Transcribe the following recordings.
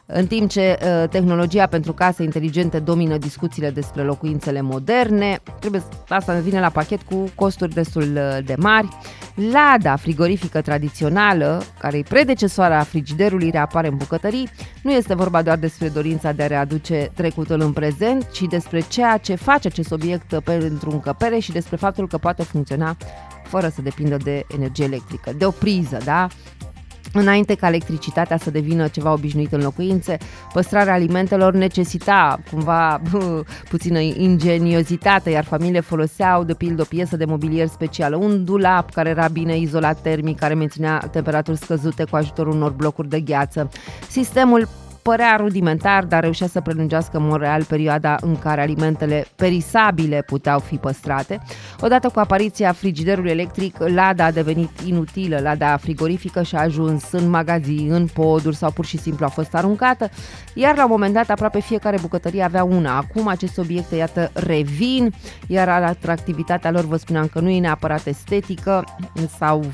În timp ce tehnologia pentru case inteligente domină discuțiile despre locuințele moderne, asta vine la pachet cu costuri destul de mari. Lada frigorifică tradițională, care e predecesoara frigiderului, reapare în bucătării. Nu este vorba doar despre dorința de a readuce trecutul în prezent, ci despre ceea ce face acest obiect pentru încăpere și despre faptul că poate funcționa fără să depindă de energie electrică, de o priză, da? Înainte ca electricitatea să devină ceva obișnuit în locuințe, păstrarea alimentelor necesita cumva puțină ingeniozitate, iar familiile foloseau de pildă o piesă de mobilier specială, un dulap care era bine izolat termic, care menținea temperaturi scăzute cu ajutorul unor blocuri de gheață. Sistemul părea rudimentar, dar reușea să prelungească în mod real perioada în care alimentele perisabile puteau fi păstrate. Odată cu apariția frigiderului electric, lada a devenit inutilă, lada frigorifică și a ajuns în magazii, în poduri sau pur și simplu a fost aruncată, iar la un moment dat aproape fiecare bucătărie avea una. Acum aceste obiecte, iată, revin, iar atractivitatea lor, vă spuneam că nu e neapărat estetică sau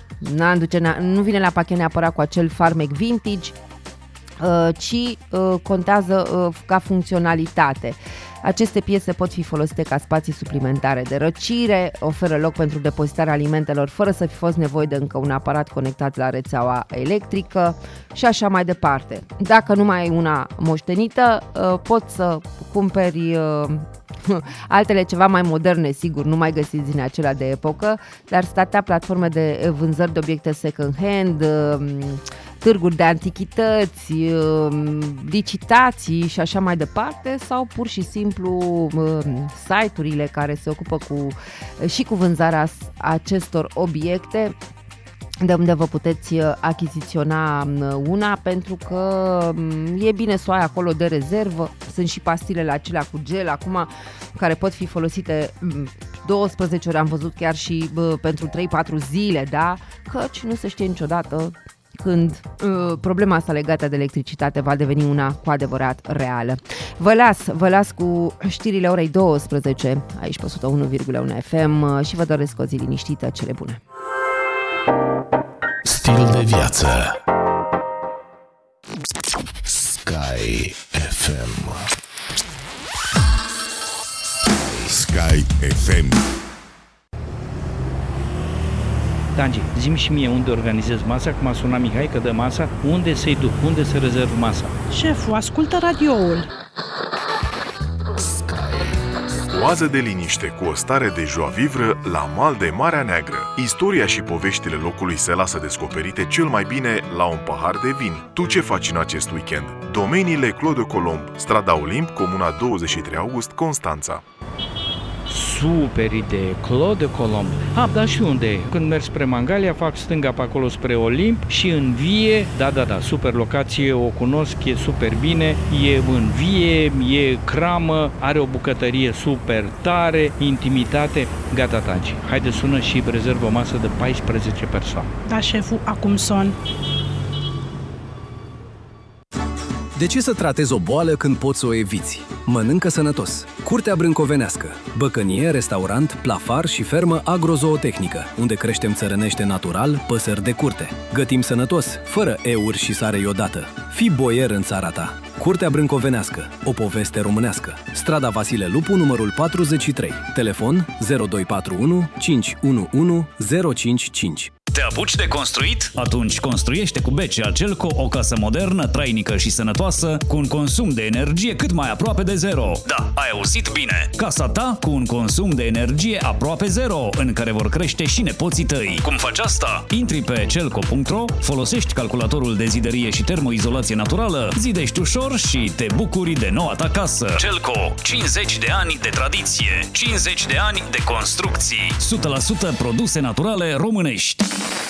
nu vine la pachet neapărat cu acel farmec vintage, ci contează ca funcționalitate. Aceste piese pot fi folosite ca spații suplimentare de răcire, oferă loc pentru depozitarea alimentelor fără să fi fost nevoie de încă un aparat conectat la rețeaua electrică și așa mai departe. Dacă nu mai ai una moștenită, poți să cumperi altele ceva mai moderne, sigur, nu mai găsiți din acelea de epocă, dar statea platforme de vânzări de obiecte second-hand, târguri de antichități, licitații și așa mai departe, sau pur și simplu site-urile care se ocupă și cu vânzarea acestor obiecte, de unde vă puteți achiziționa una, pentru că e bine să o ai acolo de rezervă. Sunt și pastilele acelea cu gel acum care pot fi folosite 12 ore, am văzut chiar și pentru 3-4 zile, da? Căci nu se știe niciodată când problema asta legată de electricitate va deveni una cu adevărat reală. Vă las cu știrile orei 12 aici pe 101,1 FM și vă doresc o zi liniștită, cele bune. Stil de viață. Sky FM. Sky FM. Tangi, zi-mi și mie unde organizez masa, că m-a sunat Mihai că dă masa, unde să-i duc, unde să rezerv masa? Șeful, ascultă radioul. Oază de liniște cu o stare de joie-vivre la mal de Marea Neagră. Istoria și poveștile locului se lasă descoperite cel mai bine la un pahar de vin. Tu ce faci în acest weekend? Domeniile Claude Colomb, strada Olimp, comuna 23 August, Constanța. Super idee, Claude Colomb. Dar și unde? Când merg spre Mangalia, fac stânga pe acolo spre Olimp și în Vie, da, super locație, o cunosc, e super bine, e în Vie, e cramă, are o bucătărie super tare, intimitate, gata, Tangi. Haide, sună și rezervă o masă de 14 persoane. Da, șeful, acum son. De ce să tratezi o boală când poți să o eviți? Mănâncă sănătos. Curtea Brâncovenească. Băcănie, restaurant, plafar și fermă agrozootehnică, unde creștem țărănește natural păsări de curte. Gătim sănătos, fără euri și sare iodată. Fii boier în țara ta. Curtea Brâncovenească. O poveste românească. Strada Vasile Lupu, numărul 43. Telefon 0241 511 055. Te apuci de construit? Atunci construiește cu BCA Celco o casă modernă, trainică și sănătoasă, cu un consum de energie cât mai aproape de zero. Da, ai auzit bine! Casa ta cu un consum de energie aproape zero, în care vor crește și nepoții tăi. Cum faci asta? Intri pe celco.ro, folosești calculatorul de zidărie și termoizolație naturală, zidești ușor și te bucuri de noua ta casă. Celco, 50 de ani de tradiție, 50 de ani de construcții, 100% produse naturale românești.